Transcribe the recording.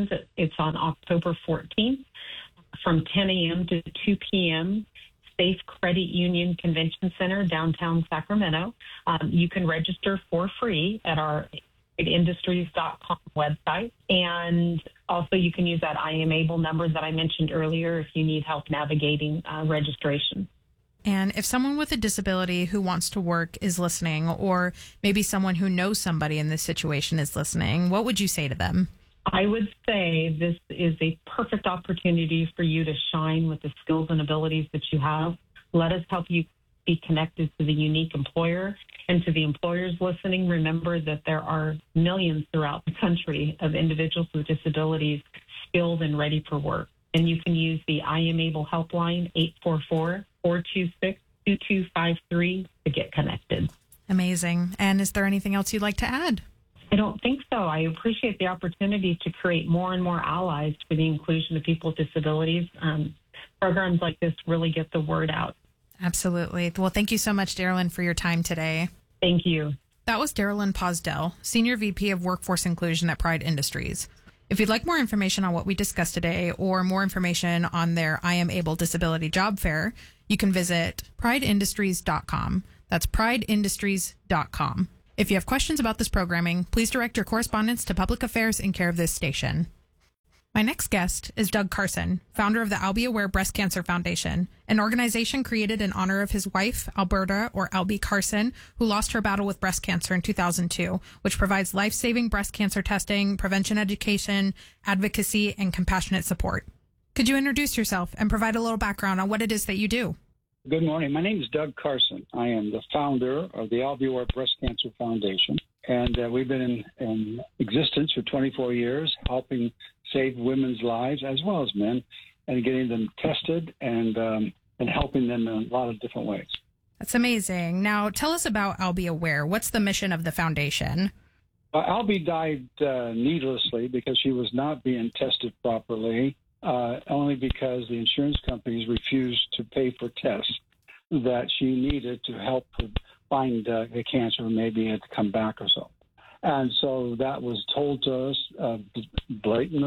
registrations. It's on October 14th from 10 a.m. to 2 p.m. Safe Credit Union Convention Center, downtown Sacramento. You can register for free at our industries.com website. And also you can use that I Am Able number that I mentioned earlier if you need help navigating registration. And if someone with a disability who wants to work is listening, or maybe someone who knows somebody in this situation is listening, what would you say to them? I would say this is a perfect opportunity for you to shine with the skills and abilities that you have. Let us help you be connected to the unique employer. And to the employers listening, remember that there are millions throughout the country of individuals with disabilities skilled and ready for work. And you can use the I Am Able helpline, 844-426-2253 to get connected. Amazing. And is there anything else you'd like to add? I don't think so. I appreciate the opportunity to create more and more allies for the inclusion of people with disabilities. Programs like this really get the word out. Absolutely. Well, thank you so much, Darylyn, for your time today. Thank you. That was Darylyn Posdell, Senior VP of Workforce Inclusion at Pride Industries. If you'd like more information on what we discussed today or more information on their I Am Able Disability Job Fair, you can visit prideindustries.com. That's prideindustries.com. If you have questions about this programming, please direct your correspondence to Public Affairs in care of this station. My next guest is Doug Carson, founder of the I'll Be Aware Breast Cancer Foundation, an organization created in honor of his wife, Alberta, or Albie Carson, who lost her battle with breast cancer in 2002, which provides life-saving breast cancer testing, prevention education, advocacy, and compassionate support. Could you introduce yourself and provide a little background on what it is that you do? Good morning. My name is Doug Carson. I am the founder of the I'll Be Aware Breast Cancer Foundation, and we've been in existence for 24 years, helping save women's lives as well as men, and getting them tested and helping them in a lot of different ways. That's amazing. Now, tell us about I'll Be Aware. What's the mission of the foundation? Albie died needlessly because she was not being tested properly, only because the insurance companies refused to pay for tests that she needed to help her find the cancer, maybe it had come back or so. And so that was told to us blatantly.